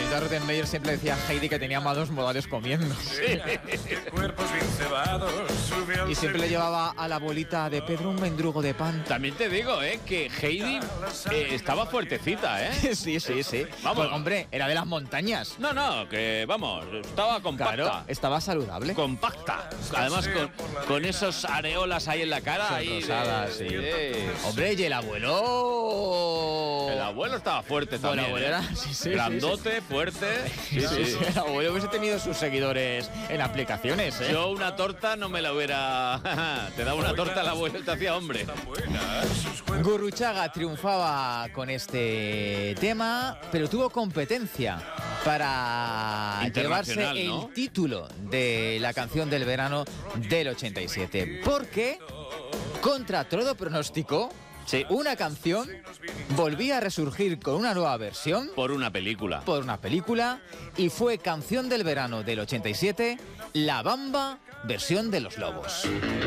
señorita Rottenmeier siempre decía a Heidi que tenía malos modales comiendo. Sí. Y siempre le llevaba a la abuelita de Pedro un mendrugo de pan. También te digo, que Heidi estaba fuertecita, ¿eh? Sí. Vamos. Pues, hombre, era de las montañas. No, que vamos, estaba compacta. Claro, estaba saludable. Compacta. Además, con esos areolas ahí en la cara. Ahí rosadas, sí. Hombre, y el abuelo... El abuelo estaba fuerte también. El abuelo era, sí, grandote, fuerte. Sí. El abuelo hubiese tenido sus seguidores en aplicaciones, ¿eh? Yo una torta no me la hubiera... Te daba una torta al abuelo y te hacía hombre. Gurruchaga triunfaba con este tema, pero tuvo competencia para llevarse ¿no? el título de la canción del verano del 87. Porque, contra todo pronóstico, sí, una canción volvía a resurgir con una nueva versión. Por una película. Y fue canción del verano del 87, La Bamba, versión de Los Lobos.